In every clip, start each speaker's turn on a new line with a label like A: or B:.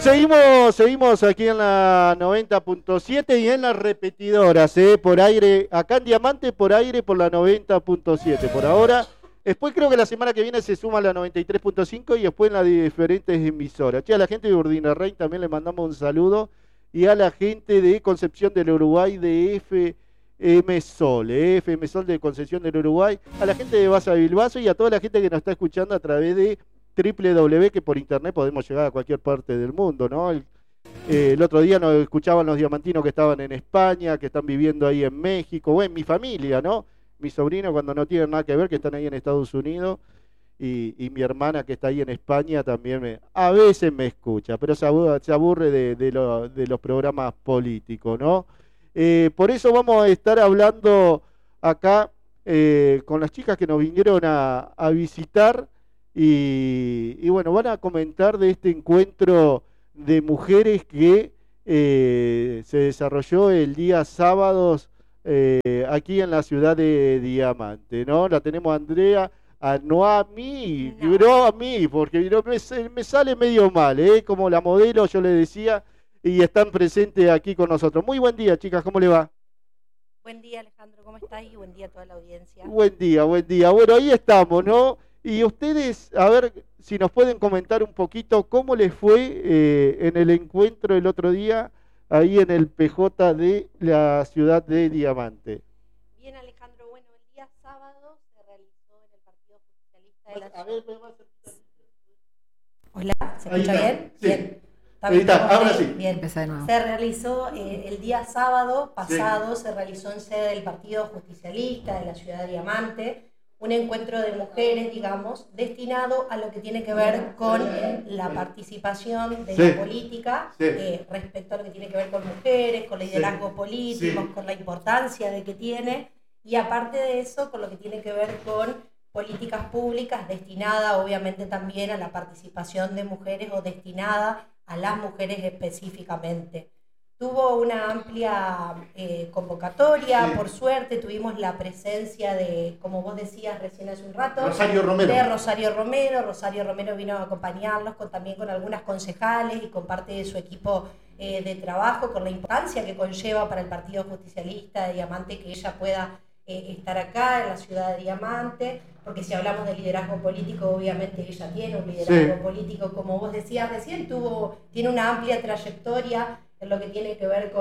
A: seguimos aquí en la 90.7 y en las repetidoras, por aire, acá en Diamante, por aire, por la 90.7 por ahora. Después creo que la semana que viene se suma a la 93.5 y después en las diferentes emisoras. Che, a la gente de Urdinarrain también le mandamos un saludo y a la gente de Concepción del Uruguay de FM Sol de Concepción del Uruguay, a la gente de Baza Bilbaso y a toda la gente que nos está escuchando a través de www, que por internet podemos llegar a cualquier parte del mundo, ¿no? El otro día nos escuchaban los diamantinos que estaban en España, que están viviendo ahí en México, o en mi familia, ¿no? Mi sobrino cuando no tienen nada que ver, que están ahí en Estados Unidos, y mi hermana que está ahí en España también a veces me escucha, pero se aburre de los programas políticos, ¿no? Por eso vamos a estar hablando acá con las chicas que nos vinieron a visitar y bueno, van a comentar de este encuentro de mujeres que se desarrolló el día sábado aquí en la ciudad de Diamante, ¿no? La tenemos a Andrea, no a mí, porque me sale medio mal, como la modelo, yo le decía, y están presentes aquí con nosotros. Muy buen día, chicas, ¿cómo le va?
B: Buen día, Alejandro, ¿cómo estás? Y buen día a toda la audiencia.
A: Buen día. Bueno, ahí estamos, ¿no? Y ustedes, a ver si nos pueden comentar un poquito cómo les fue en el encuentro el otro día ahí en el PJ de la ciudad de Diamante.
B: Bien, Alejandro, bueno, el día sábado se realizó en el Partido Justicialista de la ciudad. Hola, ¿se escucha bien?
A: Sí.
B: Bien.
A: Ahí está, ahora sí.
B: Bien. Se realizó el día sábado pasado, se realizó en sede del Partido Justicialista de la ciudad de Diamante, un encuentro de mujeres, digamos, destinado a lo que tiene que ver con la participación de la política, respecto a lo que tiene que ver con mujeres, con liderazgo político, con la importancia de que tiene, y aparte de eso, con lo que tiene que ver con políticas públicas destinada obviamente también a la participación de mujeres o destinada a las mujeres específicamente. Tuvo una amplia convocatoria, por suerte tuvimos la presencia de, como vos decías recién hace un rato,
A: Rosario Romero.
B: De Rosario Romero. Rosario Romero vino a acompañarnos también con algunas concejales y con parte de su equipo de trabajo, con la importancia que conlleva para el Partido Justicialista de Diamante que ella pueda estar acá en la ciudad de Diamante, porque si hablamos de liderazgo político, obviamente ella tiene un liderazgo político, como vos decías recién, tiene una amplia trayectoria en lo que tiene que ver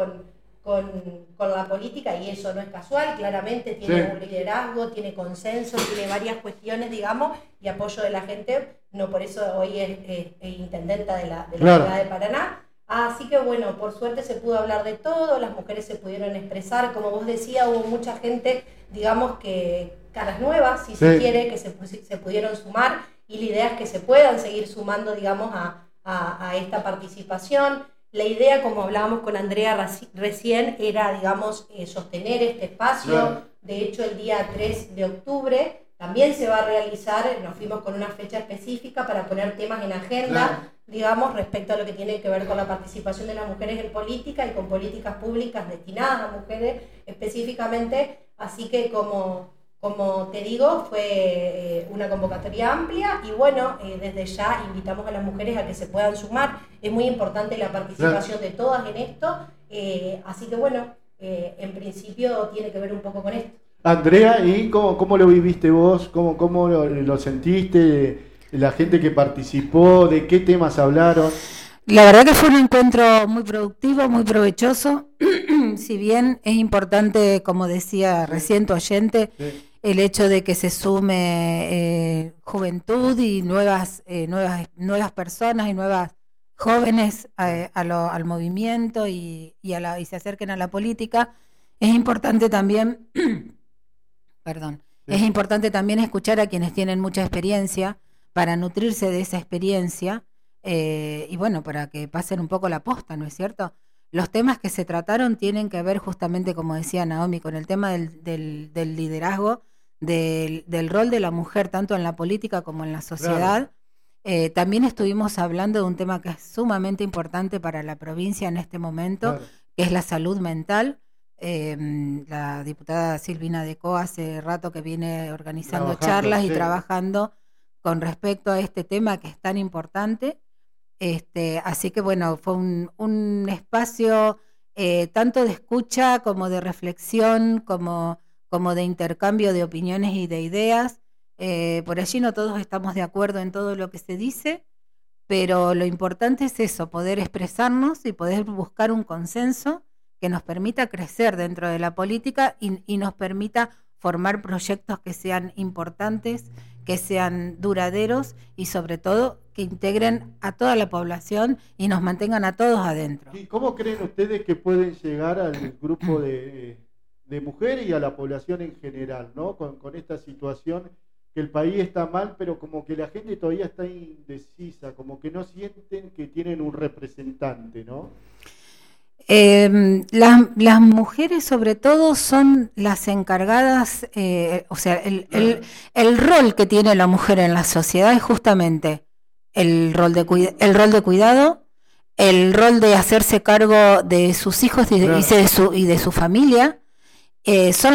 B: con la política, y eso no es casual, claramente tiene un liderazgo, tiene consenso, tiene varias cuestiones, digamos, y apoyo de la gente, no por eso hoy es intendenta de la ciudad de Paraná. Así que bueno, por suerte se pudo hablar de todo, las mujeres se pudieron expresar, como vos decías, hubo mucha gente, digamos que caras nuevas, si se quiere, que se pudieron sumar, y la idea es que se puedan seguir sumando, digamos, a esta participación. La idea, como hablábamos con Andrea recién, era, digamos, sostener este espacio. De hecho, el día 3 de octubre también se va a realizar, nos fuimos con una fecha específica para poner temas en agenda, digamos, respecto a lo que tiene que ver con la participación de las mujeres en política y con políticas públicas destinadas a mujeres específicamente. Así que, como te digo, fue una convocatoria amplia y bueno, desde ya invitamos a las mujeres a que se puedan sumar. Es muy importante la participación de todas en esto, así que bueno, en principio tiene que ver un poco con esto.
A: Andrea, ¿y cómo lo viviste vos? ¿Cómo lo sentiste? La gente que participó, ¿de qué temas hablaron?
C: La verdad que fue un encuentro muy productivo, muy provechoso. Si bien es importante, como decía recién tu oyente, el hecho de que se sume juventud y nuevas personas y nuevas jóvenes al movimiento y se acerquen a la política, es importante también, es importante también escuchar a quienes tienen mucha experiencia para nutrirse de esa experiencia y bueno, para que pasen un poco la posta, ¿no es cierto? Los temas que se trataron tienen que ver justamente, como decía Naomi, con el tema del liderazgo, del rol de la mujer, tanto en la política como en la sociedad. También estuvimos hablando de un tema que es sumamente importante para la provincia en este momento, que es la salud mental. La diputada Silvina Decó hace rato que viene organizando charlas y trabajando con respecto a este tema que es tan importante. Así que bueno, fue un espacio tanto de escucha como de reflexión, como de intercambio de opiniones y de ideas. Por allí no todos estamos de acuerdo en todo lo que se dice, pero lo importante es eso, poder expresarnos y poder buscar un consenso que nos permita crecer dentro de la política y nos permita formar proyectos que sean importantes, que sean duraderos y sobre todo que integren a toda la población y nos mantengan a todos adentro.
A: ¿Y cómo creen ustedes que pueden llegar al grupo de mujeres y a la población en general, ¿no? Con esta situación que el país está mal, pero como que la gente todavía está indecisa, como que no sienten que tienen un representante, ¿no?
C: Las mujeres sobre todo son las encargadas, o sea, el rol que tiene la mujer en la sociedad es justamente el rol de cuidado, el rol de hacerse cargo de sus hijos y de su familia, son